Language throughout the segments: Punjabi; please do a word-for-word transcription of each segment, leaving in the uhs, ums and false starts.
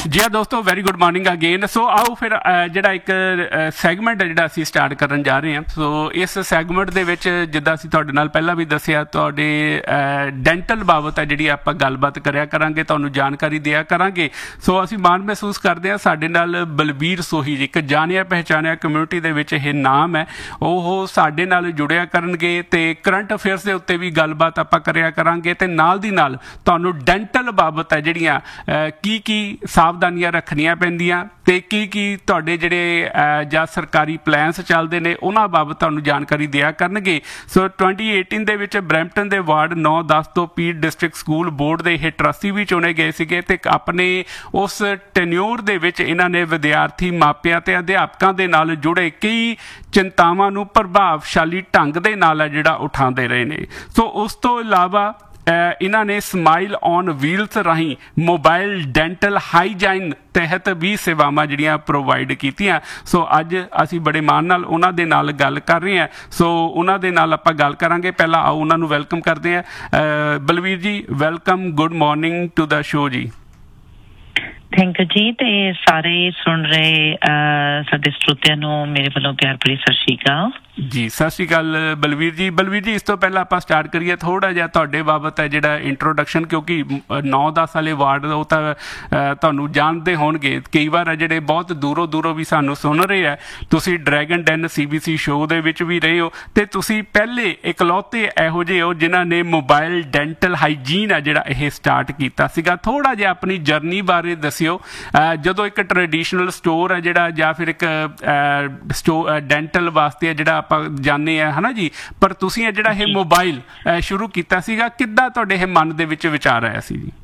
जी हाँ दोस्तों, वेरी गुड मॉर्निंग अगेन। सो आओ फिर ਜਿਹੜਾ ਇੱਕ ਸੈਗਮੈਂਟ ਹੈ ਜਿਹੜਾ ਅਸੀਂ ਸਟਾਰਟ ਕਰਨ ਜਾ ਰਹੇ ਹਾਂ। ਸੋ ਇਸ ਸੈਗਮੈਂਟ ਦੇ ਵਿੱਚ ਜਿੱਦਾਂ ਅਸੀਂ ਤੁਹਾਡੇ ਨਾਲ ਪਹਿਲਾਂ ਵੀ ਦੱਸਿਆ, ਤੁਹਾਡੇ ਡੈਂਟਲ ਬਾਬਤ ਹੈ ਜਿਹੜੀ ਆਪਾਂ ਗੱਲਬਾਤ ਕਰਿਆ ਕਰਾਂਗੇ, ਤੁਹਾਨੂੰ ਜਾਣਕਾਰੀ ਦਿਆ ਕਰਾਂਗੇ। ਸੋ ਅਸੀਂ ਮਾਣ ਮਹਿਸੂਸ ਕਰਦੇ ਹਾਂ ਸਾਡੇ ਨਾਲ ਬਲਵੀਰ ਸੋਹੀ ਜੀ, ਇੱਕ ਜਾਣਿਆ ਪਹਿਚਾਣਿਆ ਕਮਿਊਨਿਟੀ ਦੇ ਵਿੱਚ ਇਹ ਨਾਮ ਹੈ, ਉਹ ਸਾਡੇ ਨਾਲ ਜੁੜਿਆ ਕਰਨਗੇ ਤੇ ਕਰੰਟ ਅਫੇਅਰਸ ਦੇ ਉੱਤੇ ਵੀ ਗੱਲਬਾਤ ਆਪਾਂ ਕਰਿਆ ਕਰਾਂਗੇ ਤੇ ਨਾਲ ਦੀ ਨਾਲ ਤੁਹਾਨੂੰ ਡੈਂਟਲ ਬਾਬਤ ਹੈ ਜਿਹੜੀਆਂ ਕੀ ਕੀ ਸਾਵਧਾਨੀਆਂ ਰੱਖਣੀਆਂ ਪੈਂਦੀਆਂ ਤੇ ਕੀ ਕੀ ਤੁਹਾਡੇ ਜਿਹੜੇ ਜਾਂ ਸਰਕਾਰੀ ਪਲਾਨਸ ਚੱਲਦੇ ਨੇ ਉਹਨਾਂ ਬਾਬਤ ਤੁਹਾਨੂੰ ਜਾਣਕਾਰੀ ਦਿਆ ਕਰਨਗੇ। ਸੋ ਟਵੈਂਟੀ ਏਟੀਨ ਦੇ ਵਿੱਚ ਬਰੈਂਪਟਨ ਦੇ ਵਾਰਡ ਨੌ ਦਸ ਤੋਂ ਪੀਟ ਡਿਸਟ੍ਰਿਕਟ ਸਕੂਲ ਬੋਰਡ ਦੇ ਇਹ ਟਰੱਸਟੀ ਵੀ ਚੁਣੇ ਗਏ ਸੀਗੇ ਤੇ ਆਪਣੇ ਉਸ ਟੈਨਿਓਰ ਦੇ ਵਿੱਚ ਇਹਨਾਂ ਨੇ ਵਿਦਿਆਰਥੀ, ਮਾਪਿਆਂ ਤੇ ਅਧਿਆਪਕਾਂ ਦੇ ਨਾਲ ਜੁੜੇ ਕਈ ਚਿੰਤਾਵਾਂ ਨੂੰ ਪ੍ਰਭਾਵਸ਼ਾਲੀ ਢੰਗ ਦੇ ਨਾਲ ਹੈ ਜਿਹੜਾ ਉਠਾਉਂਦੇ ਰਹੇ ਨੇ। ਸੋ ਉਸ ਤੋਂ ਇਲਾਵਾ ਇਹਨਾਂ ਨੇ ਸਮਾਈਲ ਔਨ ਵੀਲਸ ਰਾਹੀਂ ਮੋਬਾਈਲ ਡੈਂਟਲ ਹਾਈਜਾਈਨ ਤਹਿਤ ਵੀ ਸੇਵਾਵਾਂ ਜਿਹੜੀਆਂ ਪ੍ਰੋਵਾਈਡ ਕੀਤੀਆਂ। ਸੋ ਅੱਜ ਅਸੀਂ ਬੜੇ ਮਾਣ ਨਾਲ ਉਹਨਾਂ ਦੇ ਨਾਲ ਗੱਲ ਕਰ ਰਹੇ ਹਾਂ। ਸੋ ਉਹਨਾਂ ਦੇ ਨਾਲ ਆਪਾਂ ਗੱਲ ਕਰਾਂਗੇ। ਪਹਿਲਾਂ ਆਓ ਉਹਨਾਂ ਨੂੰ ਵੈਲਕਮ ਕਰਦੇ ਹਾਂ। ਬਲਵੀਰ ਜੀ, welcome, good morning to the show ਜੀ। ਥੈਂਕ ਯੂ ਜੀ। ਤੇ ਸਾਰੇ ਸੁਣ ਰਹੇ ਸਾਡੇ ਸਰੋਤਿਆਂ ਨੂੰ ਮੇਰੇ ਵੱਲੋਂ ਪਿਆਰ ਭਰੀ ਸਤਿ ਸ਼੍ਰੀ ਅਕਾਲ ਜੀ। ਸਤਿ ਸ਼੍ਰੀ ਅਕਾਲ ਬਲਵੀਰ ਜੀ। ਬਲਵੀਰ ਜੀ, ਇਸ ਤੋਂ ਪਹਿਲਾਂ ਆਪਾਂ ਸਟਾਰਟ ਕਰੀਏ ਥੋੜ੍ਹਾ ਜਿਹਾ ਤੁਹਾਡੇ ਬਾਬਤ ਹੈ ਜਿਹੜਾ ਇੰਟਰੋਡਕਸ਼ਨ, ਕਿਉਂਕਿ ਨੌ ਦਸ ਵਾਲੇ ਵਾਰਡ ਉਹ ਤਾਂ ਤੁਹਾਨੂੰ ਜਾਣਦੇ ਹੋਣਗੇ, ਕਈ ਵਾਰ ਜਿਹੜੇ ਬਹੁਤ ਦੂਰੋਂ ਦੂਰੋਂ ਵੀ ਸਾਨੂੰ ਸੁਣ ਰਹੇ ਆ। ਤੁਸੀਂ dragon Dan C B C show ਦੇ ਵਿੱਚ ਵੀ ਰਹੇ ਹੋ ਤੇ ਤੁਸੀਂ ਪਹਿਲੇ ਇਕਲੌਤੇ ਇਹੋ ਜਿਹੇ ਹੋ ਜਿਨ੍ਹਾਂ ਨੇ ਮੋਬਾਈਲ ਡੈਂਟਲ ਹਾਈਜੀਨ ਹੈ ਜਿਹੜਾ ਇਹ ਸਟਾਰਟ ਕੀਤਾ ਸੀਗਾ। ਥੋੜ੍ਹਾ ਜਿਹਾ ਆਪਣੀ ਜਰਨੀ ਬਾਰੇ ਦੱਸਿਓ। ਜਦੋਂ ਇੱਕ ਟਰੈਡੀਸ਼ਨਲ ਸਟੋਰ ਹੈ ਜਿਹੜਾ ਜਾਂ ਫਿਰ ਇੱਕ ਸਟੋ ਡੈਂਟਲ ਵਾਸਤੇ ਹੈ ਜਿਹੜਾ ਆਪਾਂ ਜਾਣਦੇ ਆ, ਹੈ ਨਾ ਜੀ, ਪਰ ਤੁਸੀਂ ਇਹ ਜਿਹੜਾ ਇਹ ਮੋਬਾਈਲ ਸ਼ੁਰੂ ਕੀਤਾ ਸੀਗਾ, ਕਿੱਦਾਂ ਤੁਹਾਡੇ ਇਹ ਮਨ ਦੇ ਵਿੱਚ ਵਿਚਾਰ ਆਇਆ ਸੀ ਜੀ?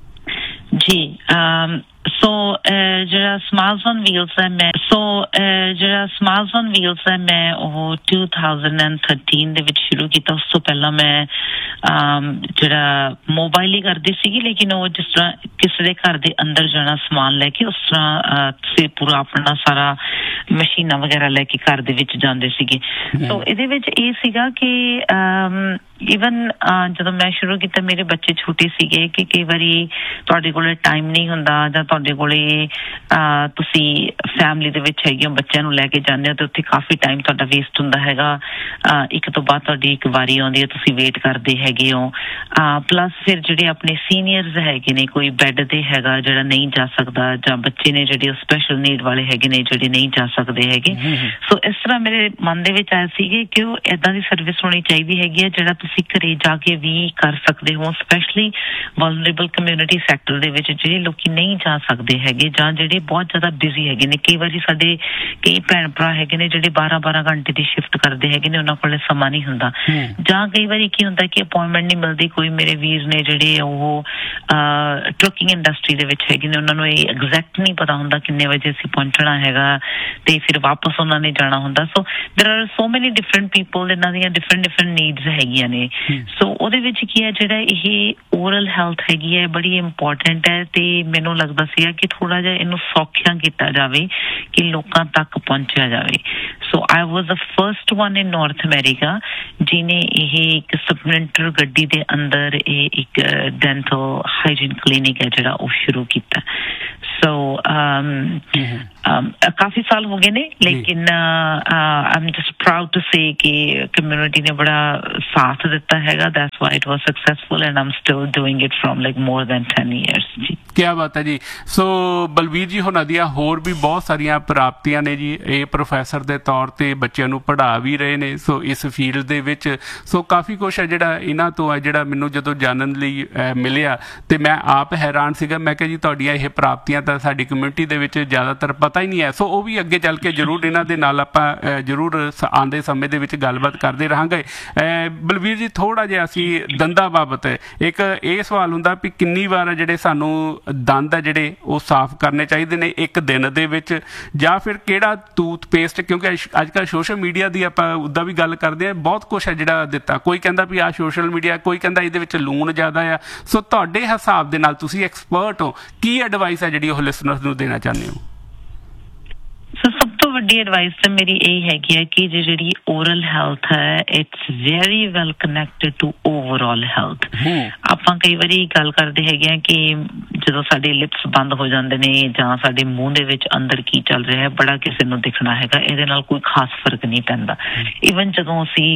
ਜੀ ਸੋ ਜਿਹੜਾ ਸਮਾਈਲਸ ਔਨ ਵੀਲਸ ਹੈ ਮੈਂ ਸੋ ਜਿਹੜਾ ਸਮਾਈਲਸ ਔਨ ਵੀਲਸ ਹੈ ਮੈਂ ਉਹ ਟੂ ਥਾਊਜ਼ੈਂਡ ਥਰਟੀਨ ਦੇ ਵਿੱਚ ਸ਼ੁਰੂ ਕੀਤਾ। ਉਸ ਤੋਂ ਪਹਿਲਾਂ ਮੈਂ ਜਿਹੜਾ ਮੋਬਾਈਲ ਹੀ ਕਰਦੀ ਸੀਗੀ, ਲੇਕਿਨ ਉਹ ਜਿਸ ਤਰ੍ਹਾਂ ਕਿਸੇ ਦੇ ਘਰ ਦੇ ਅੰਦਰ ਜਾਣਾ ਸਮਾਨ ਲੈ ਕੇ, ਉਸ ਤਰ੍ਹਾਂ ਤੁਸੀਂ ਪੂਰਾ ਆਪਣਾ ਸਾਰਾ ਮਸ਼ੀਨਾਂ ਵਗੈਰਾ ਲੈ ਕੇ ਘਰ ਦੇ ਵਿੱਚ ਜਾਂਦੇ ਸੀਗੇ। ਸੋ ਇਹਦੇ ਵਿੱਚ ਇਹ ਸੀਗਾ ਕਿ ਈਵਨ ਜਦੋਂ ਮੈਂ ਸ਼ੁਰੂ ਕੀਤਾ ਮੇਰੇ ਬੱਚੇ ਛੋਟੇ ਸੀਗੇ ਕਿ ਕਈ ਵਾਰੀ ਤੁਹਾਡੇ ਕੋਲ ਟਾਈਮ ਨਹੀਂ ਹੁੰਦਾ ਜਾਂ ਤੁਹਾਡੇ ਕੋਲੇ ਤੁਸੀਂ ਫੈਮਿਲੀ ਦੇ ਵਿੱਚ ਹੈਗੇ ਹੋ, ਬੱਚਿਆਂ ਨੂੰ ਲੈ ਕੇ ਜਾਂਦੇ ਹੋ ਤੇ ਉੱਥੇ ਕਾਫੀ ਟਾਈਮ ਤੁਹਾਡਾ ਵੇਸਟ ਹੁੰਦਾ ਹੈਗਾ। ਇੱਕ ਤੋਂ ਬਾਅਦ ਤੁਹਾਡੀ ਇੱਕ ਵਾਰੀ ਆਉਂਦੀ ਹੈ, ਤੁਸੀਂ ਵੇਟ ਕਰਦੇ ਹੈਗੇ ਹੋ। ਪਲੱਸ ਫਿਰ ਜਿਹੜੇ ਆਪਣੇ ਸੀਨੀਅਰਸ ਹੈਗੇ ਨੇ, ਕੋਈ ਬੈੱਡ ਤੇ ਹੈਗਾ ਜਿਹੜਾ ਨਹੀਂ ਜਾ ਸਕਦਾ, ਜਾਂ ਬੱਚੇ ਨੇ ਜਿਹੜੇ ਸਪੈਸ਼ਲ ਨੀਡ ਵਾਲੇ ਹੈਗੇ ਨੇ ਜਿਹੜੇ ਨਹੀਂ ਜਾ ਸਕਦੇ ਹੈਗੇ। ਸੋ ਇਸ ਤਰ੍ਹਾਂ ਮੇਰੇ ਮਨ ਦੇ ਵਿੱਚ ਆਇਆ ਸੀਗੇ ਕਿ ਉਹ ਏਦਾਂ ਦੀ ਸਰਵਿਸ ਹੋਣੀ ਚਾਹੀਦੀ ਹੈਗੀ ਹੈ ਜਿਹੜਾ ਤੁਸੀਂ ਘਰੇ ਜਾ ਕੇ ਵੀ ਕਰ ਸਕਦੇ ਹੋ, ਸਪੈਸ਼ਲੀ ਵਲਨਰੇਬਲ ਕਮਿਊਨਿਟੀ ਸੈਕਟਰ ਦੇ ਵਿੱਚ ਜਿਹੜੇ ਲੋਕੀ ਨਹੀਂ ਜਾ ਸਕਦੇ ਹੈਗੇ ਜਾਂ ਜਿਹੜੇ ਬਹੁਤ ਜ਼ਿਆਦਾ ਬਿਜ਼ੀ ਹੈਗੇ ਨੇ। ਕਈ ਵਾਰੀ ਸਾਡੇ ਕਈ ਭੈਣ ਭਰਾ ਹੈਗੇ ਨੇ ਜਿਹੜੇ ਬਾਰਾਂ ਬਾਰਾਂ ਘੰਟੇ ਦੀ ਸ਼ਿਫਟ ਕਰਦੇ ਹੈਗੇ ਨੇ, ਉਹਨਾਂ ਕੋਲ ਸਮਾਂ ਨਹੀਂ ਹੁੰਦਾ। ਜਾਂ ਕਈ ਵਾਰੀ ਕੀ ਹੁੰਦਾ ਕਿ ਅਪੁਆਇੰਟਮੈਂਟ ਨਹੀਂ ਮਿਲਦੀ। ਕੋਈ ਮੇਰੇ ਵੀਰ ਨੇ ਜਿਹੜੇ ਉਹ ਟਰੱਕਿੰਗ ਇੰਡਸਟਰੀ ਦੇ ਵਿੱਚ ਹੈਗੇ ਨੇ, ਉਹਨਾਂ ਨੂੰ ਇਹ ਐਗਜ਼ੈਕਟ ਨਹੀਂ ਪਤਾ ਹੁੰਦਾ ਕਿੰਨੇ ਵਜੇ ਅਸੀਂ ਪਹੁੰਚਣਾ ਹੈਗਾ ਤੇ ਫਿਰ ਵਾਪਸ ਉਹਨਾਂ ਨੇ ਜਾਣਾ ਹੁੰਦਾ। ਸੋ ਦੇਰ ਆਰ ਸੋ ਮੈਨੀ ਡਿਫਰੈਂਟ ਪੀਪਲ, ਇਹਨਾਂ ਦੀਆਂ ਡਿਫਰੈਂਟ ਡਿਫਰੈਂਟ ਨੀਡਸ ਹੈਗੀਆਂ ਨੇ। ਸੋ ਉਹਦੇ ਵਿੱਚ ਕੀ ਹੈ ਜਿਹੜਾ ਇਹ ਓਰਲ ਹੈਲਥ ਹੈਗੀ ਹੈ ਬੜੀ ਇੰਪੋਰਟੈਂਟ ਹੈ ਤੇ ਮੈਨੂੰ ਲੱਗਦਾ ਸੀਗਾ ਕਿ ਥੋੜਾ ਜਿਹਾ ਇਹਨੂੰ ਸੌਖਿਆ ਕੀਤਾ ਜਾਵੇ ਕਿ ਲੋਕਾਂ ਤੱਕ ਪਹੁੰਚਿਆ ਜਾਵੇ। ਸੋ ਆਈ ਵਾਜ਼ the first one in north America ਜਿਹਨੇ ਇਹ ਇੱਕ ਸਪਲੈਂਡਰ ਗੱਡੀ ਦੇ ਅੰਦਰ ਇਹ ਇੱਕ ਡੈਂਟਲ ਹਾਈਜੀਨ ਕਲੀਨਿਕ ਹੈ ਜਿਹੜਾ ਉਹ ਸ਼ੁਰੂ ਕੀਤਾ। ਸੋ ਕਾਫੀ ਸਾਲ ਹੋ ਗਏ ਨੇ, ਲੇਕਿਨ I am just proud to say ਕਿ ਕਮਿਊਨਿਟੀ ਨੇ ਬੜਾ ਸਾਥ ਦਿੱਤਾ ਹੈਗਾ। That's why it was successful and Aam still doing it from like more than ten years ਜੀ। ਕਿਆ ਬਾਤ ਹੈ ਜੀ। ਸੋ ਬਲਵੀਰ ਜੀ, ਹੁਣਾਂ ਦੀਆਂ ਹੋਰ ਵੀ ਬਹੁਤ ਸਾਰੀਆਂ ਪ੍ਰਾਪਤੀਆਂ ਨੇ ਜੀ। ਇਹ ਪ੍ਰੋਫੈਸਰ ਦੇ ਤੌਰ ਤੇ ਬੱਚਿਆਂ ਨੂੰ ਪੜ੍ਹਾ ਵੀ ਰਹੇ ਨੇ ਸੋ ਇਸ ਫੀਲਡ ਦੇ ਵਿੱਚ। ਸੋ ਕਾਫੀ ਕੁਛ ਹੈ ਜਿਹੜਾ ਇਹਨਾਂ ਤੋਂ ਹੈ ਜਿਹੜਾ ਮੈਨੂੰ ਜਦੋਂ ਜਾਣਨ ਲਈ ਮਿਲਿਆ ਤੇ ਮੈਂ ਆਪ ਹੈਰਾਨ ਸੀਗਾ। ਮੈਂ ਕਿਹਾ ਜੀ ਤੁਹਾਡੀਆਂ ਇਹ ਪ੍ਰਾਪਤੀਆਂ ਤਾਂ ਸਾਡੀ ਕਮਿਊਨਿਟੀ ਦੇ ਵਿੱਚ ਜ਼ਿਆਦਾਤਰ ਪਤਾ ਹੀ ਨਹੀਂ ਹੈ। ਸੋ ਉਹ ਵੀ ਅੱਗੇ ਚੱਲ ਕੇ ਜ਼ਰੂਰ ਇਹਨਾਂ ਦੇ ਨਾਲ ਆਪਾਂ ਜ਼ਰੂਰ ਆਉਂਦੇ ਸਮੇਂ ਦੇ ਵਿੱਚ ਗੱਲਬਾਤ ਕਰਦੇ ਰਹਾਂਗੇ। ਬਲਵੀਰ ਜੀ, ਥੋੜ੍ਹਾ ਜਿਹਾ ਅਸੀਂ ਦੰਦਾਂ ਬਾਬਤ ਇੱਕ ਇਹ ਸਵਾਲ ਹੁੰਦਾ ਵੀ ਕਿੰਨੀ ਵਾਰ ਜਿਹੜੇ ਸਾਨੂੰ ਦੰਦ ਆ ਜਿਹੜੇ ਉਹ ਸਾਫ਼ ਕਰਨੇ ਚਾਹੀਦੇ ਨੇ ਇੱਕ ਦਿਨ ਦੇ ਵਿੱਚ, ਜਾਂ ਫਿਰ ਕਿਹੜਾ ਟੂਥਪੇਸਟ, ਕਿਉਂਕਿ ਅੱਜ ਕੱਲ੍ਹ ਸੋਸ਼ਲ ਮੀਡੀਆ ਦੀ ਆਪਾਂ ਉੱਦਾਂ ਵੀ ਗੱਲ ਕਰਦੇ ਹਾਂ, ਬਹੁਤ ਕੁਛ ਹੈ ਜਿਹੜਾ ਦਿੱਤਾ। ਕੋਈ ਕਹਿੰਦਾ ਵੀ ਆਹ ਸੋਸ਼ਲ ਮੀਡੀਆ, ਕੋਈ ਕਹਿੰਦਾ ਇਹਦੇ ਵਿੱਚ ਲੂਣ ਜ਼ਿਆਦਾ ਆ। ਸੋ ਤੁਹਾਡੇ ਹਿਸਾਬ ਦੇ ਨਾਲ ਤੁਸੀਂ ਐਕਸਪਰਟ ਹੋ, ਕੀ ਐਡਵਾਈਸ ਹੈ ਜਿਹੜੀ ਉਹ ਲਿਸਨਰਸ ਨੂੰ ਦੇਣਾ ਚਾਹੁੰਦੇ ਹੋ? ਸੋ ਸਭ ਤੋਂ ਵੱਡੀ ਐਡਵਾਈਸ ਤਾਂ ਮੇਰੀ ਇਹ ਹੈਗੀ ਹੈ ਕਿ ਜਿਹੜੀ ਓਰਲ ਹੈਲਥ ਹੈ it's very well connected to overall health. ਆਪਾਂ ਕਈ ਵਾਰੀ ਗੱਲ ਕਰਦੇ ਹੈਗੇ ਆ ਕਿ ਜਦੋਂ ਸਾਡੇ ਲਿਪਸ ਬੰਦ ਹੋ ਜਾਂਦੇ ਨੇ ਜਾਂ ਸਾਡੇ ਮੂੰਹ ਦੇ ਵਿੱਚ ਅੰਦਰ ਕੀ ਚੱਲ ਰਿਹਾ ਹੈ ਬੜਾ ਕਿਸੇ ਨੂੰ ਦਿਖਣਾ ਹੈਗਾ, ਇਹਦੇ ਨਾਲ ਕੋਈ ਖਾਸ ਫਰਕ ਨਹੀਂ ਪੈਂਦਾ। ਈਵਨ ਜਦੋਂ ਅਸੀਂ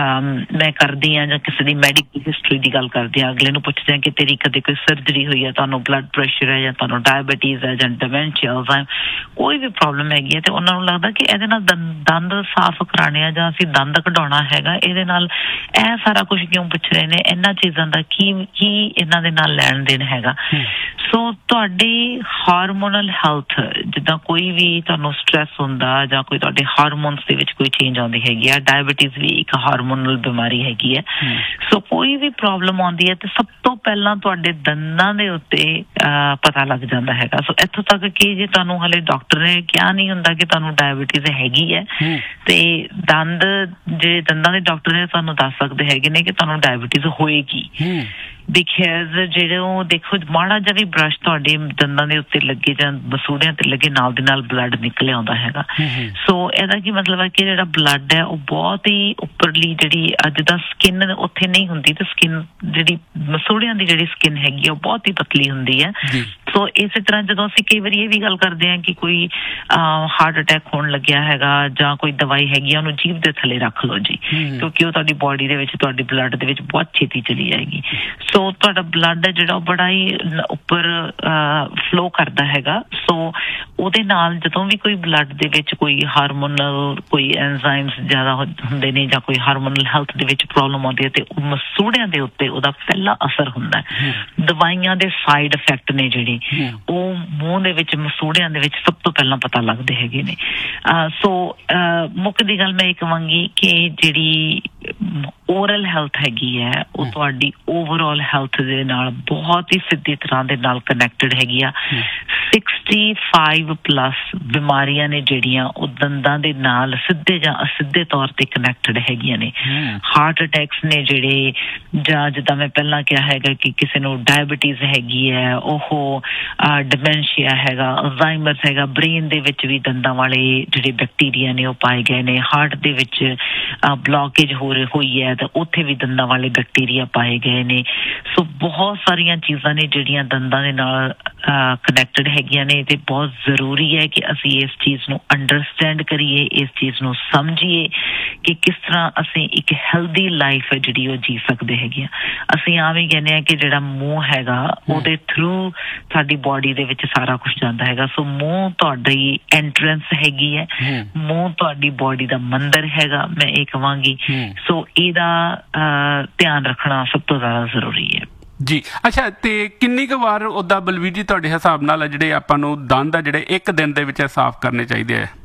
ਮੈਂ ਕਰਦੀ ਹਾਂ ਜਾਂ ਕਿਸੇ ਦੀ ਮੈਡੀਕਲ ਹਿਸਟਰੀ ਦੀ ਗੱਲ ਕਰਦੇ ਹਾਂ, ਅਗਲੇ ਨੂੰ ਪੁੱਛਦੇ ਹਾਂ ਕਿ ਤੇਰੀ ਕਦੇ ਕੋਈ ਸਰਜਰੀ ਹੋਈ ਹੈ, ਤੁਹਾਨੂੰ ਬਲੱਡ ਪ੍ਰੈਸ਼ਰ ਹੈ ਜਾਂ ਤੁਹਾਨੂੰ ਡਾਇਬਟੀਜ਼ ਹੈ ਜਾਂ ਡਿਮੈਂਸ਼ੀਆਜ਼ ਹੈ, ਕੋਈ ਵੀ ਪ੍ਰੋਬਲਮ ਹੈਗੀ ਹੈ, ਤੇ ਉਹਨਾਂ ਨੂੰ ਲੱਗਦਾ ਕਿ ਇਹਦੇ ਨਾਲ ਦੰਦ ਸਾਫ਼ ਕਰਾਉਣੇ ਆ ਜਾਂ ਅਸੀਂ ਦੰਦ ਕਢਾਉਣਾ ਹੈਗਾ, ਇਹਦੇ ਨਾਲ ਇਹ ਸਾਰਾ ਕੁਝ ਕਿਉਂ ਪੁੱਛ ਰਹੇ ਨੇ, ਇਹਨਾਂ ਚੀਜ਼ਾਂ ਦਾ ਕੀ ਕੀ ਇਹਨਾਂ ਦੇ ਨਾਲ ਲੈਣ ਦੇਣ ਹੈਗਾ। ਸੋ ਤੁਹਾਡੀ ਹਾਰਮੋਨਲ ਹੈਲਥ, ਜਿੱਦਾਂ ਕੋਈ ਵੀ ਤੁਹਾਨੂੰ ਸਟ੍ਰੈਸ ਹੁੰਦਾ ਜਾਂ ਕੋਈ ਤੁਹਾਡੇ ਹਾਰਮੋਨਸ ਦੇ ਵਿੱਚ ਕੋਈ ਚੇਂਜ ਆਉਂਦੀ ਹੈਗੀ ਆ, ਡਾਇਬਟੀਜ਼ ਵੀ ਇੱਕ ਹਾਰਮੋਨਲ ਬਿਮਾਰੀ ਹੈਗੀ ਹੈ। ਸੋ ਕੋਈ ਵੀ ਪ੍ਰੋਬਲਮ ਆਉਂਦੀ ਹੈ ਤੇ ਸਭ ਤੋਂ ਪਹਿਲਾਂ ਤੁਹਾਡੇ ਦੰਦਾਂ ਦੇ ਉੱਤੇ ਪਤਾ ਲੱਗ ਜਾਂਦਾ ਹੈਗਾ। ਸੋ ਇੱਥੋਂ ਤੱਕ ਕਿ ਜੇ ਤੁਹਾਨੂੰ ਹਲੇ ਡਾਕਟਰ ਨੇ ਕਿਹਾ ਨਹੀਂ ਹੁੰਦਾ ਕਿ ਤੁਹਾਨੂੰ ਡਾਇਬਟੀਜ਼ ਹੈਗੀ ਹੈ, ਤੇ ਦੰਦ ਜੇ ਦੰਦਾਂ ਦੇ ਡਾਕਟਰ ਨੇ ਤੁਹਾਨੂੰ ਦੱਸ ਸਕਦੇ ਹੈਗੇ ਨੇ ਕਿ ਤੁਹਾਨੂੰ ਡਾਇਬਟੀਜ਼ ਹੋਏਗੀ। ਬਿਕਾਜ਼ ਜਿਹੜੇ ਉਹ ਦੇਖੋ ਮਾੜਾ ਜਿਹਾ ਵੀ ਬਰਸ਼ ਤੁਹਾਡੇ ਦੰਦਾਂ ਦੇ ਉੱਤੇ ਲੱਗੇ ਜਾਂ ਮਸੂੜਿਆਂ ਤੇ ਲੱਗੇ, ਨਾਲ ਦੀ ਨਾਲ ਬਲੱਡ ਨਿਕਲ ਆਉਂਦਾ ਹੈਗਾ। ਸੋ ਇਹਦਾ ਕੀ ਮਤਲਬ ਹੈ ਕਿ ਜਿਹੜਾ ਬਲੱਡ ਹੈ ਉਹ ਬਹੁਤ ਹੀ ਉੱਪਰਲੀ ਜਿਹੜੀ ਅੱਜ ਦਾ ਸਕਿਨ ਉੱਥੇ ਨਹੀਂ ਹੁੰਦੀ, ਤੇ ਸਕਿਨ ਜਿਹੜੀ ਮਸੂੜਿਆਂ ਦੀ ਜਿਹੜੀ ਸਕਿਨ ਹੈਗੀ ਉਹ ਬਹੁਤ ਹੀ ਪਤਲੀ ਹੁੰਦੀ ਹੈ। ਸੋ ਇਸੇ ਤਰ੍ਹਾਂ ਜਦੋਂ ਅਸੀਂ ਕਈ ਵਾਰੀ ਇਹ ਵੀ ਗੱਲ ਕਰਦੇ ਹਾਂ ਕਿ ਕੋਈ ਹਾਰਟ ਅਟੈਕ ਹੋਣ ਲੱਗਿਆ ਹੈਗਾ ਜਾਂ ਕੋਈ ਦਵਾਈ ਹੈਗੀ ਆ, ਉਹਨੂੰ ਜੀਭ ਦੇ ਥੱਲੇ ਰੱਖ ਲਓ ਜੀ, ਕਿਉਂਕਿ ਉਹ ਤੁਹਾਡੀ ਬੋਡੀ ਦੇ ਵਿੱਚ ਤੁਹਾਡੀ ਬਲੱਡ ਦੇ ਵਿੱਚ ਬਹੁਤ ਛੇਤੀ ਚਲੀ ਜਾਏਗੀ। ਸੋ ਤੁਹਾਡਾ ਬਲੱਡ ਹੈ ਜਿਹੜਾ ਉਹ ਬੜਾ ਹੀ ਉੱਪਰ ਫਲੋ ਕਰਦਾ ਹੈਗਾ। ਸੋ ਉਹਦੇ ਨਾਲ ਜਦੋਂ ਵੀ ਕੋਈ ਬਲੱਡ ਦੇ ਵਿੱਚ ਕੋਈ ਹਾਰਮੋਨਲ ਕੋਈ ਐਂਜ਼ਾਈਮਸ ਜ਼ਿਆਦਾ ਹੁੰਦੇ ਨੇ ਜਾਂ ਕੋਈ ਹਾਰਮੋਨਲ ਹੈਲਥ ਦੇ ਵਿੱਚ ਪ੍ਰੋਬਲਮ ਆਉਂਦੀ ਹੈ, ਤੇ ਉਹ ਮਸੂੜਿਆਂ ਦੇ ਉੱਤੇ ਉਹਦਾ ਪਹਿਲਾ ਅਸਰ ਹੁੰਦਾ ਹੈ। ਦਵਾਈਆਂ ਦੇ ਸਾਈਡ ਇਫੈਕਟ ਨੇ ਜਿਹੜੇ ਉਹ ਮੂੰਹ ਦੇ ਵਿੱਚ ਮਸੂੜਿਆਂ ਦੇ ਵਿੱਚ ਸਭ ਤੋਂ ਪਹਿਲਾਂ ਪਤਾ ਲੱਗਦੇ ਹੈਗੇ ਨੇ। ਸੋ ਮੁੱਖ ਦੀ ਗੱਲ ਮੈਂ ਇਹ ਕਹਾਂਗੀ ਕਿ ਜਿਹੜੀ ਓਰਲ ਹੈਲਥ ਹੈਗੀ ਹੈ ਉਹ ਤੁਹਾਡੀ ਓਵਰਆਲ ਹੈਲਥ ਦੇ ਨਾਲ ਬਹੁਤ ਹੀ ਸਿੱਧੀ ਤਰ੍ਹਾਂ ਦੇ ਨਾਲ ਕਨੈਕਟਡ ਹੈਗੀ ਆ। ਸਿਕਸਟੀ ਫਾਈਵ ਪਲੱਸ ਬਿਮਾਰੀਆਂ ਨੇ ਜਿਹੜੀਆਂ ਉਹ ਦੰਦਾਂ ਦੇ ਨਾਲ ਸਿੱਧੇ ਜਾਂ ਅਸਿੱਧੇ ਤੌਰ ਤੇ ਕਨੈਕਟਡ ਹੈਗੀਆਂ ਨੇ। ਹਾਰਟ ਅਟੈਕਸ ਨੇ ਜਿਹੜੇ, ਜਾਂ ਜਿੱਦਾਂ ਮੈਂ ਪਹਿਲਾਂ ਕਿਹਾ ਹੈਗਾ ਕਿ ਕਿਸੇ ਨੂੰ ਡਾਇਬਟੀਜ਼ ਹੈਗੀ ਹੈ, ਉਹ ਡਿਮੈਂਸ਼ੀਆ ਹੈਗਾ, ਅਲਜ਼ਾਈਮਰਸ ਹੈਗਾ, ਬ੍ਰੇਨ ਦੇ ਵਿੱਚ ਵੀ ਦੰਦਾਂ ਵਾਲੇ ਜਿਹੜੇ ਬੈਕਟੀਰੀਆ ਨੇ ਉਹ ਪਾਏ ਗਏ ਨੇ। ਹਾਰਟ ਦੇ ਵਿੱਚ ਬਲੌਕੇਜ ਹੋ ਰਹੀ ਹੋਈ ਹੈ ਤਾਂ ਉੱਥੇ ਵੀ ਦੰਦਾਂ ਵਾਲੇ ਬੈਕਟੀਰੀਆ ਪਾਏ ਗਏ ਨੇ। ਸੋ ਬਹੁਤ ਸਾਰੀਆਂ ਚੀਜ਼ਾਂ ਨੇ ਜਿਹੜੀਆਂ ਦੰਦਾਂ ਦੇ ਨਾਲ ਕਨੈਕਟਡ ਹੈਗੀਆਂ ਨੇ, ਤੇ ਬਹੁਤ ਜ਼ਰੂਰੀ ਹੈ ਕਿ ਅਸੀਂ ਇਸ ਚੀਜ਼ ਨੂੰ ਅੰਡਰਸਟੈਂਡ ਕਰੀਏ, ਇਸ ਚੀਜ਼ ਨੂੰ ਸਮਝੀਏ ਕਿ ਕਿਸ ਤਰ੍ਹਾਂ ਅਸੀਂ ਇੱਕ ਹੈਲਦੀ ਲਾਈਫ ਹੈ ਜਿਹੜੀ ਉਹ ਜੀ ਸਕਦੇ ਹੈਗੇ ਆ। ਅਸੀਂ ਆਮ ਹੀ ਕਹਿੰਦੇ ਹਾਂ ਕਿ ਜਿਹੜਾ ਮੂੰਹ ਹੈਗਾ ਉਹਦੇ ਥਰੂ ਸਾਡੀ ਬੋਡੀ ਦੇ ਵਿੱਚ ਸਾਰਾ ਕੁਛ ਜਾਂਦਾ ਹੈਗਾ। ਸੋ ਮੂੰਹ ਤੁਹਾਡੀ ਐਂਟਰੈਂਸ ਹੈਗੀ ਹੈ, ਮੂੰਹ ਤੁਹਾਡੀ ਬੋਡੀ ਦਾ ਮੰਦਰ ਹੈਗਾ, ਮੈਂ ਇਹ ਕਹਾਂਗੀ। ਸੋ ਇਹਦਾ ਧਿਆਨ ਰੱਖਣਾ ਸਭ ਤੋਂ ਜ਼ਿਆਦਾ ਜ਼ਰੂਰੀ ਹੈ ਜੀ। ਅੱਛਾ, ਤੇ ਕਿੰਨੀ ਕੁ ਵਾਰ ਉਹਦਾ ਬਲਵੀਰ ਜੀ ਤੁਹਾਡੇ ਹਿਸਾਬ ਨਾਲ ਜਿਹੜੇ ਆਪਾਂ ਨੂੰ ਦੰਦ ਆ ਜਿਹੜੇ ਇੱਕ ਦਿਨ ਦੇ ਵਿੱਚ ਸਾਫ਼ ਕਰਨੇ ਚਾਹੀਦੇ ਆ?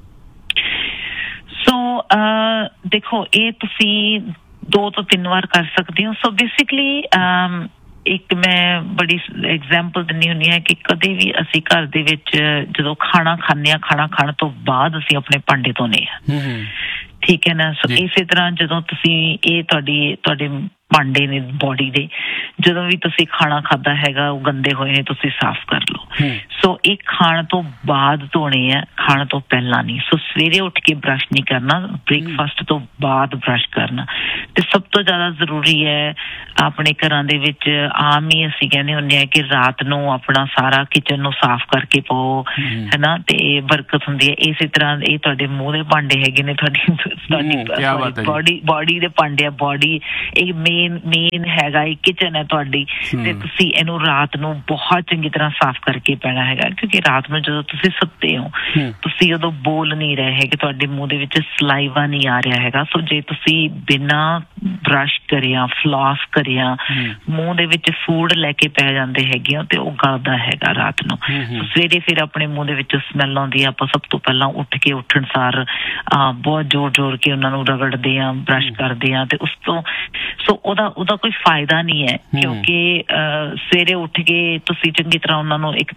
ਸੋ ਦੇਖੋ, ਇਹ ਤੁਸੀਂ ਦੋ ਤੋਂ ਤਿੰਨ ਵਾਰ ਕਰ ਸਕਦੇ ਹੋ। ਸੋ ਬੇਸਿਕਲੀ ਇੱਕ ਮੈਂ ਬੜੀ ਐਗਜ਼ਾਮਪਲ ਦਿੰਦੀ ਹੁੰਦੀ ਹਾਂ ਕਿ ਕਦੇ ਵੀ ਅਸੀਂ ਘਰ ਦੇ ਵਿੱਚ ਜਦੋਂ ਖਾਣਾ ਖਾਂਦੇ ਹਾਂ, ਖਾਣਾ ਖਾਣ ਤੋਂ ਬਾਅਦ ਅਸੀਂ ਆਪਣੇ ਭਾਂਡੇ ਧੋਨੇ ਹਾਂ, ਠੀਕ ਹੈ ਨਾ। ਸੋ ਇਸੇ ਤਰ੍ਹਾਂ ਜਦੋਂ ਤੁਸੀਂ ਇਹ ਤੁਹਾਡੀ ਤੁਹਾਡੇ ਭਾਂਡੇ ਨੇ ਬੋਡੀ ਦੇ, ਜਦੋਂ ਵੀ ਤੁਸੀਂ ਖਾਣਾ ਖਾਧਾ ਹੈਗਾ ਉਹ ਗੰਦੇ ਹੋਏ ਨੇ, ਤੁਸੀਂ ਸਾਫ਼ ਕਰ ਲਓ। ਸੋ ਇਹ ਖਾਣ ਤੋਂ ਬਾਅਦ ਧੋਣੇ ਆ, ਖਾਣ ਤੋਂ ਪਹਿਲਾਂ ਨਹੀਂ। ਸੋ ਸਵੇਰੇ ਉੱਠ ਕੇ ਬਰਸ਼ ਨਹੀਂ ਕਰਨਾ, ਬ੍ਰੇਕਫਾਸਟ ਤੋਂ ਬਾਅਦ ਬਰਸ਼ ਕਰਨਾ। ਤੇ ਸਭ ਤੋਂ ਜ਼ਿਆਦਾ ਜ਼ਰੂਰੀ ਹੈ ਆਪਣੇ ਘਰਾਂ ਦੇ ਵਿੱਚ ਆਮ ਹੀ ਅਸੀਂ ਕਹਿੰਦੇ ਹੁੰਦੇ ਹਾਂ ਕਿ ਰਾਤ ਨੂੰ ਆਪਣਾ ਸਾਰਾ ਕਿਚਨ ਨੂੰ ਸਾਫ਼ ਕਰਕੇ ਪਾਓ, ਹੈ ਨਾ, ਤੇ ਬਰਕਤ ਹੁੰਦੀ ਹੈ। ਇਸੇ ਤਰ੍ਹਾਂ ਇਹ ਤੁਹਾਡੇ ਮੂੰਹ ਦੇ ਭਾਂਡੇ ਹੈਗੇ ਨੇ, ਤੁਹਾਡੀ ਬੋਡੀ ਬੋਡੀ ਦੇ ਭਾਂਡੇ ਆ, ਬੋਡੀ ਇਹ ਮੇਨ ਮੇਨ ਹੈਗਾ, ਇਹ ਕਿਚਨ ਹੈ ਤੁਹਾਡੀ, ਤੇ ਤੁਸੀਂ ਇਹਨੂੰ ਰਾਤ ਨੂੰ ਬਹੁਤ ਚੰਗੀ ਤਰ੍ਹਾਂ ਸਾਫ਼ ਕਰਕੇ ਪੈਣਾ ਹੈਗਾ। ਕਿਉਂਕਿ ਰਾਤ ਨੂੰ ਜਦੋਂ ਤੁਸੀਂ ਸੁੱਤੇ ਹੋ, ਤੁਸੀਂ ਉਦੋਂ ਬੋਲ ਨਹੀਂ ਰਹੇ ਹੈਗੇ, ਤੁਹਾਡੇ ਮੂੰਹ ਦੇ ਵਿੱਚ ਸਲਾਈਵਾ ਨਹੀਂ ਆ ਰਿਹਾ ਹੈਗਾ। ਸੋ ਜੇ ਤੁਸੀਂ ਬਿਨਾਂ ਬਰਸ਼ ਕਰਿਆ, ਫਲੌਸ ਕਰਿਆ, ਮੂੰਹ ਦੇ ਵਿੱਚ ਫੂਡ ਲੈ ਕੇ ਪੈ ਜਾਂਦੇ ਹੈਗੇ ਹੋ, ਤੇ ਉਹ ਗਲਦਾ ਹੈਗਾ ਰਾਤ ਨੂੰ। ਸਵੇਰੇ ਫਿਰ ਆਪਣੇ ਮੂੰਹ ਦੇ ਵਿੱਚ ਸਮੈਲ ਆਉਂਦੀ ਹੈ। ਆਪਾਂ ਸਭ ਤੋਂ ਪਹਿਲਾਂ ਉੱਠ ਕੇ ਉੱਠਣ ਸਾਰ ਬਹੁਤ ਜ਼ੋਰ ਜ਼ੋਰ ਕੇ ਉਹਨਾਂ ਨੂੰ ਰਗੜਦੇ ਹਾਂ, ਬਰਸ਼ ਕਰਦੇ ਹਾਂ, ਤੇ ਉਸ ਤੋਂ ਸੋ ਉਹਦਾ ਉਹਦਾ ਕੋਈ ਫਾਇਦਾ ਨਹੀਂ ਹੈ। ਕਿਉਂਕਿ ਸਵੇਰੇ ਉੱਠ ਕੇ ਤੁਸੀਂ ਚੰਗੀ ਤਰ੍ਹਾਂ ਉਹਨਾਂ ਨੂੰ ਇੱਕ ਤਾਂ ਜ਼ਿਆਦਾ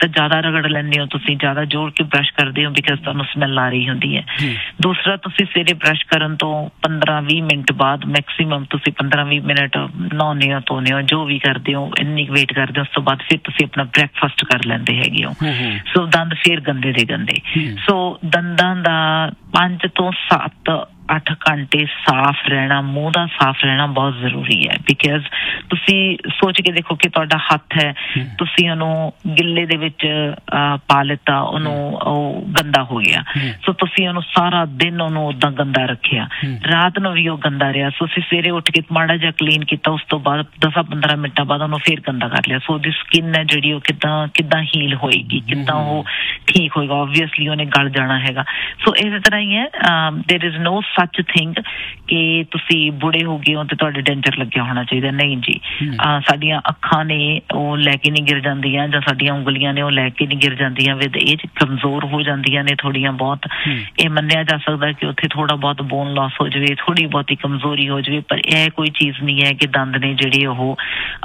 ਰਗੜ ਲੈਂਦੇ ਹੋ, ਤੁਸੀਂ ਜ਼ਿਆਦਾ ਜੋੜ ਕੇ ਬਰਸ਼ ਕਰਦੇ ਹੋ ਬਿਕਾਜ਼ ਤੁਹਾਨੂੰ ਸਮੈਲ ਆ ਰਹੀ ਹੁੰਦੀ ਹੈ। ਦੂਸਰਾ, ਤੁਸੀਂ ਸਵੇਰੇ ਬਰਸ਼ ਕਰਨ ਤੋਂ ਪੰਦਰਾਂ ਵੀਹ ਮਿੰਟ ਬਾਅਦ ਮੈਕਸੀਮਮ ਤੁਸੀਂ ਪੰਦਰਾਂ ਵੀਹ ਮਿੰਟ ਨਹਾਉਂਦੇ ਹੋ, ਧੋਂਦੇ ਹੋ, ਜੋ ਵੀ ਕਰਦੇ ਹੋ, ਇੰਨੀ ਵੇਟ ਕਰਦੇ ਹੋ, ਉਸ ਤੋਂ ਬਾਅਦ ਫਿਰ ਤੁਸੀਂ ਆਪਣਾ ਬ੍ਰੇਕਫਾਸਟ ਕਰ ਲੈਂਦੇ ਹੈਗੇ ਹੋ। ਸੋ ਦੰਦ ਫਿਰ ਗੰਦੇ ਦੇ ਗੰਦੇ। ਸੋ ਦੰਦਾਂ ਦਾ ਪੰਜ ਤੋਂ ਸੱਤ ਅੱਠ ਘੰਟੇ ਸਾਫ਼ ਰਹਿਣਾ, ਮੂੰਹ ਦਾ ਸਾਫ਼ ਰਹਿਣਾ ਬਹੁਤ ਜ਼ਰੂਰੀ ਹੈ। ਬਿਕਾਜ਼ ਤੁਸੀਂ ਸੋਚ ਕੇ ਦੇਖੋ ਕਿ ਤੁਹਾਡਾ ਹੱਥ ਹੈ, ਤੁਸੀਂ ਉਹਨੂੰ ਗਿੱਲੇ ਦੇ ਵਿੱਚ ਪਾ ਲਿੱਤਾ, ਉਹਨੂੰ ਉਹ ਗੰਦਾ ਹੋ ਗਿਆ। ਸੋ ਤੁਸੀਂ ਉਹਨੂੰ ਸਾਰਾ ਦਿਨ ਉਹਨੂੰ ਓਦਾਂ ਗੰਦਾ ਰੱਖਿਆ, ਰਾਤ ਨੂੰ ਵੀ ਉਹ ਗੰਦਾ ਰਿਹਾ। ਸੋ ਤੁਸੀਂ ਸਵੇਰੇ ਉੱਠ ਕੇ ਮਾੜਾ ਜਿਹਾ ਕਲੀਨ ਕੀਤਾ, ਉਸ ਤੋਂ ਬਾਅਦ ਦਸਾਂ ਪੰਦਰਾਂ ਮਿੰਟਾਂ ਬਾਅਦ ਉਹਨੂੰ ਫੇਰ ਗੰਦਾ ਕਰ ਲਿਆ। ਸੋ ਉਹਦੀ ਸਕਿਨ ਹੈ ਜਿਹੜੀ ਉਹ ਕਿੱਦਾਂ ਕਿੱਦਾਂ ਹੀਲ ਹੋਏਗੀ, ਕਿੱਦਾਂ ਉਹ ਠੀਕ ਹੋਏਗਾ? ਓਬਵੀਅਸਲੀ ਉਹਨੇ ਗਲ ਜਾਣਾ ਹੈਗਾ। ਸੋ ਇਸੇ ਤਰ੍ਹਾਂ ਹੀ ਹੈ, ਦੇਰ ਇਜ਼ ਨੋ ਸੱਚ ਥਿੰਗ ਕਿ ਤੁਸੀਂ ਬੁੜੇ ਹੋ ਗਏ ਹੋ ਤੇ ਤੁਹਾਡੇ ਡੈਂਚਰ ਲੱਗਿਆ ਹੋਣਾ ਚਾਹੀਦਾ। ਨਹੀਂ ਜੀ, ਸਾਡੀਆਂ ਅੱਖਾਂ ਨੇ ਉਹ ਲੈ ਕੇ ਨਹੀਂ ਗਿਰ ਜਾਂਦੀਆਂ, ਜਾਂ ਸਾਡੀਆਂ ਉਂਗਲੀਆਂ ਨੇ ਉਹ ਲੈ ਕੇ ਨਹੀਂ ਗਿਰ ਜਾਂਦੀਆਂ, ਵਿਦ ਏਜ ਕਮਜ਼ੋਰ ਹੋ ਜਾਂਦੀਆਂ ਨੇ ਥੋੜੀਆਂ ਬਹੁਤ। ਇਹ ਮੰਨਿਆ ਜਾ ਸਕਦਾ ਕਿ ਉੱਥੇ ਥੋੜਾ ਬਹੁਤ ਬੋਨ ਲਾਸ ਹੋ ਜਾਵੇ, ਥੋੜੀ ਬਹੁਤੀ ਕਮਜ਼ੋਰੀ ਹੋ ਜਾਵੇ, ਪਰ ਇਹ ਕੋਈ ਚੀਜ਼ ਨਹੀਂ ਹੈ ਕਿ ਦੰਦ ਨੇ ਜਿਹੜੇ ਉਹ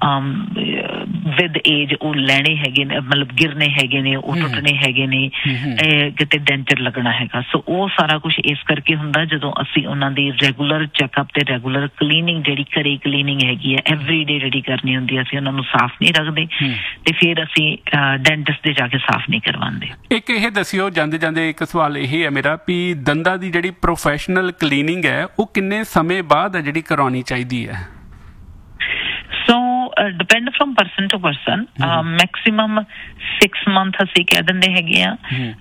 ਵਿਦ ਏਜ ਉਹ ਲੈਣੇ ਹੈਗੇ ਨੇ, ਮਤਲਬ ਗਿਰਨੇ ਹੈਗੇ ਨੇ, ਉਹ ਟੁੱਟਣੇ ਹੈਗੇ ਨੇ, ਕਿਤੇ ਡੈਂਚਰ ਲੱਗਣਾ ਹੈਗਾ। ਸੋ ਉਹ ਸਾਰਾ ਕੁਛ ਇਸ ਕਰਕੇ ਹੁੰਦਾ ਜਦੋਂ ਅਸੀਂ ਉਹਨਾਂ ਦੀ ਰੈਗੂਲਰ ਚੈੱਕਅਪ ਤੇ ਰੈਗੂਲਰ ਕਲੀਨਿੰਗ, ਜਿਹੜੀ ਘਰੇ ਕਲੀਨਿੰਗ ਹੈਗੀ ਹੈ ਐਵਰੀ ਡੇ ਜਿਹੜੀ ਕਰਨੀ ਹੁੰਦੀ ਹੈ, ਅਸੀਂ ਉਹਨਾਂ ਨੂੰ ਸਾਫ਼ ਨਹੀਂ ਰੱਖਦੇ ਤੇ ਫਿਰ ਅਸੀਂ ਡੈਂਟਿਸਟ ਦੇ ਜਾ ਕੇ ਸਾਫ਼ ਨਹੀਂ ਕਰਵਾਉਂਦੇ। ਇੱਕ ਇਹ ਦੱਸਿਓ ਜਾਂਦੇ ਜਾਂਦੇ, ਇੱਕ ਸਵਾਲ ਇਹ ਹੈ ਮੇਰਾ ਵੀ ਦੰਦਾਂ ਦੀ ਜਿਹੜੀ ਪ੍ਰੋਫੈਸ਼ਨਲ ਕਲੀਨਿੰਗ ਹੈ ਉਹ ਕਿੰਨੇ ਸਮੇਂ ਬਾਅਦ ਹੈ ਜਿਹੜੀ ਕਰਾਉਣੀ ਚਾਹੀਦੀ ਹੈ? ਸੋ depend from person to person. Maximum six month ਅਸੀਂ ਕਹਿ ਦਿੰਦੇ ਹੈਗੇ ਆ।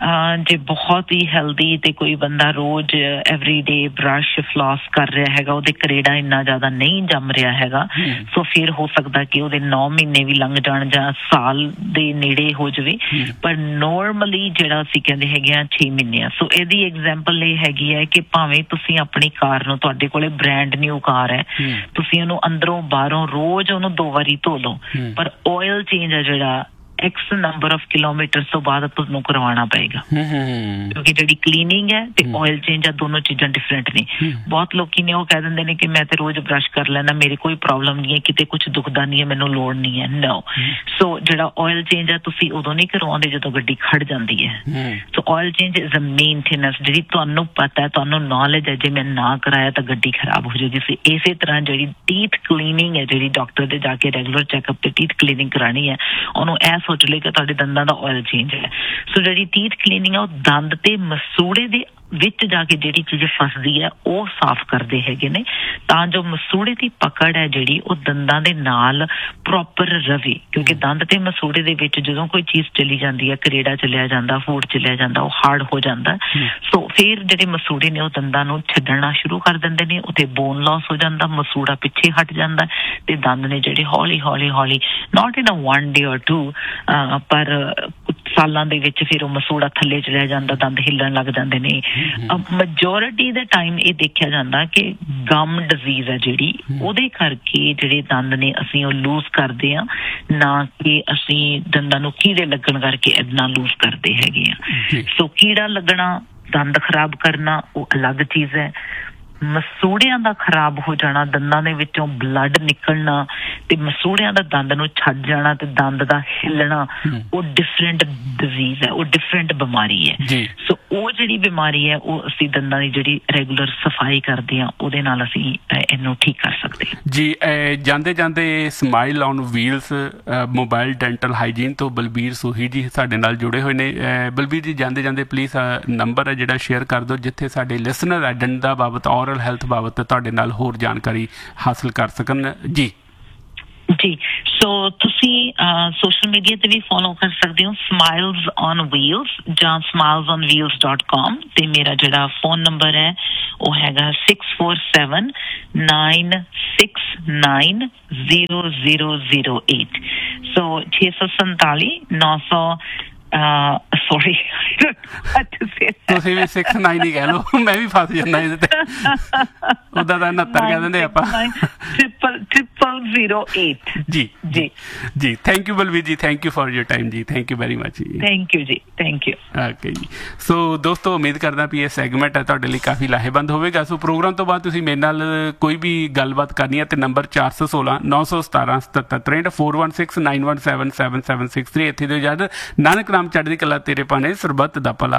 ਜੇ ਬਹੁਤ ਹੀ ਹੈਲਦੀ ਤੇ ਕੋਈ ਬੰਦਾ ਰੋਜ਼ ਐਵਰੀ ਡੇ ਬਰਸ਼ ਫਲੌਸ ਕਰ ਰਿਹਾ ਹੈਗਾ, ਉਹਦੇ ਕਰੇੜਾ ਇੰਨਾ ਜ਼ਿਆਦਾ ਨਹੀਂ ਜੰਮ ਰਿਹਾ ਹੈਗਾ, ਸੋ ਫਿਰ ਹੋ ਸਕਦਾ ਕਿ ਉਹਦੇ ਨੌ ਮਹੀਨੇ ਵੀ ਲੰਘ ਜਾਣ ਜਾਂ ਸਾਲ ਦੇ ਨੇੜੇ ਹੋ ਜਾਵੇ। ਪਰ ਨੋਰਮਲੀ ਜਿਹੜਾ ਅਸੀਂ ਕਹਿੰਦੇ ਹੈਗੇ ਆ ਛੇ ਮਹੀਨੇ ਆ। ਸੋ ਇਹਦੀ ਐਗਜ਼ਾਮਪਲ ਇਹ ਹੈਗੀ ਹੈ ਕਿ ਭਾਵੇਂ ਤੁਸੀਂ ਆਪਣੀ ਕਾਰ ਨੂੰ, ਤੁਹਾਡੇ ਕੋਲੇ ਬ੍ਰੈਂਡ ਨਿਊ ਕਾਰ ਹੈ, ਤੁਸੀਂ ਉਹਨੂੰ ਅੰਦਰੋਂ ਬਾਹਰੋਂ ਰੋਜ਼ ਉਹਨੂੰ ਦੋ ਵਾਰੀ ਧੋ ਲਓ, ਪਰ ਆਇਲ ਚੇਂਜ ਹੈ ਜਿਹੜਾ ਐਕਸ ਨੰਬਰ ਆਫ ਕਿਲੋਮੀਟਰ ਤੋਂ ਬਾਅਦ ਤੁਹਾਨੂੰ ਕਰਵਾਉਣਾ ਪਏਗਾ, ਕਿਉਂਕਿ ਜਿਹੜੀ ਕਲੀਨਿੰਗ ਹੈ ਤੇ ਆਇਲ ਚੇਂਜ ਆ, ਦੋਨੋਂ ਚੀਜ਼ਾਂ ਡਿਫਰੈਂਟ ਨੇ। ਬਹੁਤ ਲੋਕੀ ਨੇ ਉਹ ਕਹਿ ਦਿੰਦੇ ਨੇ ਕਿ ਮੈਂ ਤੇ ਰੋਜ਼ ਬਰਸ਼ ਕਰ ਲੈਣਾ, ਮੇਰੇ ਕੋਈ ਪ੍ਰੋਬਲਮ ਨਹੀਂ ਹੈ, ਕਿਤੇ ਕੁਛ ਦੁਖਦਾ ਨਹੀਂ ਹੈ, ਮੈਨੂੰ ਲੋੜ ਨਹੀਂ ਹੈ। ਨੋ। ਸੋ ਜਿਹੜਾ ਆਇਲ ਚੇਂਜ ਹੈ ਤੁਸੀਂ ਉਦੋਂ ਨਹੀਂ ਕਰਵਾਉਂਦੇ ਜਦੋਂ ਗੱਡੀ ਖੜ ਜਾਂਦੀ ਹੈ। ਸੋ oil change is a maintenance, ਜਿਹੜੀ ਤੁਹਾਨੂੰ ਪਤਾ ਹੈ, ਤੁਹਾਨੂੰ ਨੌਲੇਜ ਹੈ, ਜੇ ਮੈਂ ਨਾ ਕਰਾਇਆ ਤਾਂ ਗੱਡੀ ਖਰਾਬ ਹੋ ਜਾਏਗੀ। ਸੋ ਇਸੇ ਤਰ੍ਹਾਂ ਜਿਹੜੀ ਟੀਥ ਕਲੀਨਿੰਗ ਹੈ, ਜਿਹੜੀ ਡਾਕਟਰ ਦੇ ਜਾ ਕੇ ਰੈਗੂਲਰ ਚੈੱਕਅਪ ਤੇ ਟੀਥ ਕਲੀਨਿੰਗ ਕਰਾਣੀ ਹੈ, ਉਹਨੂੰ ਇਹ ਸੋਚ ਲੈ ਕਿ ਤੁਹਾਡੇ ਦੰਦਾਂ ਦਾ ਆਇਲ ਚੇਂਜ ਹੈ। ਸੋ ਜਿਹੜੀ ਟੀਥ ਕਲੀਨਿੰਗ ਹੈ ਉਹ ਦੰਦ ਤੇ ਮਸੂੜੇ ਦੇ ਵਿੱਚ ਜਾ ਕੇ ਜਿਹੜੀ ਚੀਜ਼ ਫਸਦੀ ਹੈ ਉਹ ਸਾਫ਼ ਕਰਦੇ ਹੈਗੇ ਨੇ, ਤਾਂ ਜੋ ਮਸੂੜੇ ਦੀ ਪਕੜ ਹੈ ਜਿਹੜੀ ਉਹ ਦੰਦਾਂ ਦੇ ਨਾਲ ਪ੍ਰੋਪਰ ਰਵੇ। ਕਿਉਂਕਿ ਦੰਦ ਤੇ ਮਸੂੜੇ ਦੇ ਵਿੱਚ ਜਦੋਂ ਕੋਈ ਚੀਜ਼ ਚਲੀ ਜਾਂਦੀ ਹੈ, ਕਰੇੜਾ ਚਲਿਆ ਜਾਂਦਾ, ਫੂਡ ਚਲਿਆ ਜਾਂਦਾ, ਉਹ ਹਾਰਡ ਹੋ ਜਾਂਦਾ। ਸੋ ਫਿਰ ਜਿਹੜੇ ਮਸੂੜੇ ਨੇ ਉਹ ਦੰਦਾਂ ਨੂੰ ਛੱਡਣਾ ਸ਼ੁਰੂ ਕਰ ਦਿੰਦੇ ਨੇ, ਉੱਥੇ ਬੋਨ ਲਾਸ ਹੋ ਜਾਂਦਾ, ਮਸੂੜਾ ਪਿੱਛੇ ਹਟ ਜਾਂਦਾ ਤੇ ਦੰਦ ਨੇ ਜਿਹੜੇ ਹੌਲੀ ਹੌਲੀ ਹੌਲੀ ਨਾਟ ਇਨ ਅ ਵਨ ਡੇ ਔਰ ਟੂ, ਪਰ ਸਾਲਾਂ ਦੇ ਵਿੱਚ ਫਿਰ ਉਹ ਮਸੂੜਾ ਥੱਲੇ ਚਲਿਆ ਜਾਂਦਾ, ਦੰਦ ਹਿੱਲਣ ਲੱਗ ਜਾਂਦੇ ਨੇ। ਮੈਜੋਰਿਟੀ ਦੇ ਟਾਈਮ ਇਹ ਦੇਖਿਆ ਜਾਂਦਾ ਕਿ ਗਮ ਡਿਜ਼ੀਜ਼ ਹੈ ਜਿਹੜੀ, ਉਹਦੇ ਕਰਕੇ ਜਿਹੜੇ ਦੰਦ ਨੇ ਅਸੀਂ ਉਹ ਲੂਜ਼ ਕਰਦੇ ਹਾਂ, ਨਾ ਕਿ ਅਸੀਂ ਦੰਦਾਂ ਨੂੰ ਕੀੜੇ ਲੱਗਣ ਕਰਕੇ ਇੰਨਾ ਲੂਜ਼ ਕਰਦੇ ਹੈਗੇ ਆ। ਸੋ ਕੀੜਾ ਲੱਗਣਾ, ਦੰਦ ਖਰਾਬ ਕਰਨਾ ਉਹ ਅਲੱਗ ਚੀਜ਼ ਹੈ। ਮਸੂੜਿਆਂ ਦਾ ਖਰਾਬ ਹੋ ਜਾਣਾ, ਦੰਦਾਂ ਦੇ ਵਿੱਚੋਂ ਬਲੱਡ ਨਿਕਲਣਾ ਤੇ ਮਸੂੜਿਆਂ ਦਾ ਦੰਦ ਨੂੰ ਛੱਡ ਜਾਣਾ ਤੇ ਦੰਦ ਦਾ ਹਿੱਲਣਾ, ਉਹ ਡਿਫਰੈਂਟ ਡਿਜ਼ੀਜ਼ ਹੈ, ਉਹ ਡਿਫਰੈਂਟ ਬਿਮਾਰੀ ਹੈ। ਸੋ ਉਹ ਜਿਹੜੀ ਬਿਮਾਰੀ ਹੈ ਉਹ ਅਸੀਂ ਦੰਦਾਂ ਦੀ ਜਿਹੜੀ ਰੈਗੂਲਰ ਸਫਾਈ ਕਰਦੇ ਹਾਂ ਉਹਦੇ ਨਾਲ ਅਸੀਂ ਇਹਨੂੰ ਠੀਕ ਕਰ ਸਕਦੇ ਹਾਂ ਜੀ। ਜਾਂਦੇ ਜਾਂਦੇ smile on wheels mobile dental hygiene ਤੋਂ ਬਲਬੀਰ ਸੋਹੀ ਜੀ ਸਾਡੇ ਨਾਲ ਜੁੜੇ ਹੋਏ ਨੇ। ਬਲਬੀਰ ਜੀ, ਜਾਂਦੇ ਜਾਂਦੇ ਪਲੀਜ਼ ਨੰਬਰ ਹੈ ਜਿਹੜਾ ਸ਼ੇਅਰ ਕਰ ਦਿਓ ਜਿੱਥੇ ਸਾਡੇ ਲਿਸਨਰ ਹੈ ਦੰਦਾਂ ਬਾਬਤ, ਔਰਲ ਹੈਲਥ ਬਾਬਤ ਤੁਹਾਡੇ ਨਾਲ ਹੋਰ ਜਾਣਕਾਰੀ ਹਾਸਲ ਕਰ ਸਕਣ ਜੀ। ਜੀ, ਸੋ ਤੁਸੀਂ ਸੋਸ਼ਲ ਮੀਡੀਆ ਤੇ ਵੀ ਫੋਲੋ ਕਰ ਸਕਦੇ ਹੋ ਸਮਾਈਲਸ ਔਨ ਵੀਲਸ ਜਾਂ smiles on wheels dot com, ਤੇ ਮੇਰਾ ਜਿਹੜਾ ਫੋਨ ਨੰਬਰ ਹੈ ਉਹ ਹੈਗਾ six four seven nine six nine zero zero zero eight. ਸੋ ਛੇ ਸੌ ਸੰਤਾਲੀ ਨੌ ਸੌ ਸੋਰੀ ਤੁਸੀਂ ਵੀ ਸਿਕਸ ਨਾਈਨ ਹੀ ਕਹਿ ਲਓ, ਮੈਂ ਵੀ ਫਸ ਜਾਂਦਾ ਇਹਦੇ ਤੇ, ਉਹਦਾ ਤਾਂ ਉਨੱਤਰ ਕਹਿ ਦਿੰਦੇ ਆਪਾਂ। Triple triple zero eight ji ji ji thank you Balvir ji thank you for your time ji thank you very much ji thank you ji thank you okay ਜੀ ਸੋ ਦੋਸਤੋ ਉਮੀਦ ਕਰਦਾ ਵੀ ਇਹ ਸੈਗਮੈਂਟ ਹੈ ਤੁਹਾਡੇ ਲਈ ਕਾਫੀ ਲਾਹੇਵੰਦ ਹੋਵੇਗਾ ਸੋ ਪ੍ਰੋਗਰਾਮ ਤੋਂ ਬਾਅਦ ਤੁਸੀਂ ਮੇਰੇ ਨਾਲ ਕੋਈ ਵੀ ਗੱਲਬਾਤ ਕਰਨੀ ਹੈ ਤੇ ਨੰਬਰ ਚਾਰ ਸੌ ਸੋਲਾਂ ਨੌ ਸੌ ਸਤਾਰਾਂ ਸਤੱਤਰ ਤਰੇਂਹਠ four one six nine one seven seven seven six three ਇੱਥੇ ਦੇ ਇਜਾਜ਼ਤ ਨਾਨਕ ਨਾਮ ਚੜ੍ਹਦੀ ਕਲਾ ਤੇਰੇ ਪਾਣੇ ਸਰਬੱਤ ਦਾ ਭਲਾ